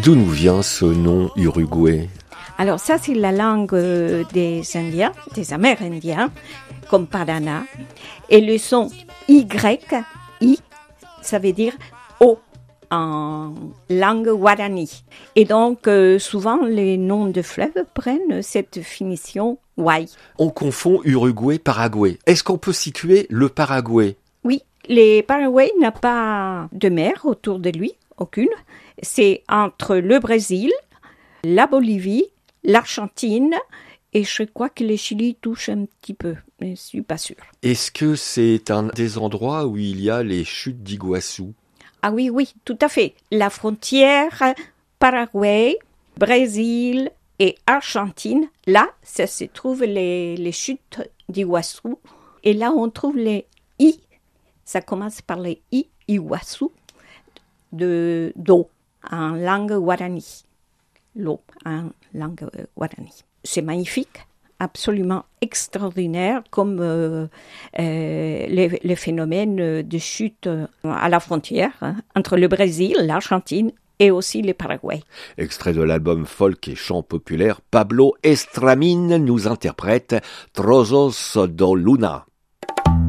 D'où nous vient ce nom Uruguay ? Alors ça, c'est la langue des Indiens, des Amérindiens, comme Paraná. Et le son Y, ça veut dire O en langue guarani. Et donc, souvent, les noms de fleuves prennent cette finition Y. On confond Uruguay-Paraguay. Est-ce qu'on peut situer le Paraguay ? Oui, le Paraguay n'a pas de mer autour de lui, aucune. C'est entre le Brésil, la Bolivie, l'Argentine et je crois que le Chili touche un petit peu, mais je ne suis pas sûre. Est-ce que c'est un des endroits où il y a les chutes d'Iguassou ? Ah oui, tout à fait. La frontière Paraguay, Brésil et Argentine, là, ça se trouve les chutes d'Iguassou. Et là, on trouve les I. Ça commence par les I, Iguassou, d'eau, en langue guarani. L'eau, en langue guarani. C'est magnifique, absolument extraordinaire, comme les phénomènes de chute à la frontière entre le Brésil, l'Argentine et aussi le Paraguay. Extrait de l'album folk et chant populaire, Pablo Estramín nous interprète Trozos do Luna.